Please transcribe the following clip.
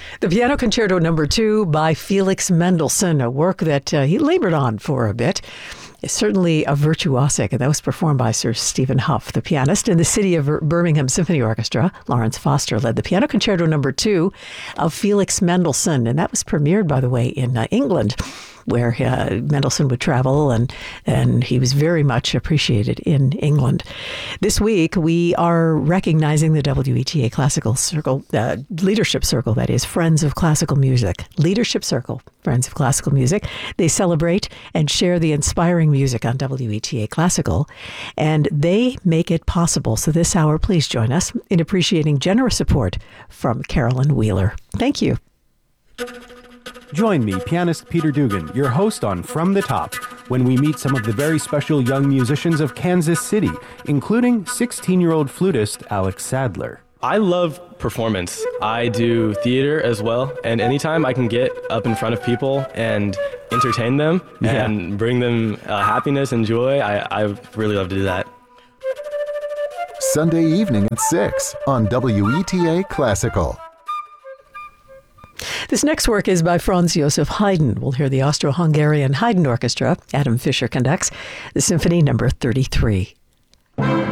The Piano Concerto No. 2 by Felix Mendelssohn, a work that he labored on for a bit. It's certainly a virtuosic, and that was performed by Sir Stephen Hough, the pianist, in the City of Birmingham Symphony Orchestra. Lawrence Foster led the Piano Concerto No. 2 of Felix Mendelssohn, and that was premiered, by the way, in England, where Mendelssohn would travel, and he was very much appreciated in England. This week, we are recognizing the WETA Classical Circle, Leadership Circle, that is, Friends of Classical Music. Leadership Circle, Friends of Classical Music. They celebrate and share the inspiring music on WETA Classical, and they make it possible. So this hour, please join us in appreciating generous support from Carolyn Wheeler. Thank you. Join me, pianist Peter Dugan, your host on From the Top, when we meet some of the very special young musicians of Kansas City, including 16-year-old flutist Alex Sadler. I love performance. I do theater as well, and anytime I can get up in front of people and entertain them and bring them happiness and joy, I really love to do that. Sunday evening at 6 on WETA Classical. This next work is by Franz Joseph Haydn. We'll hear the Austro-Hungarian Haydn Orchestra. Adam Fischer conducts the Symphony No. 33.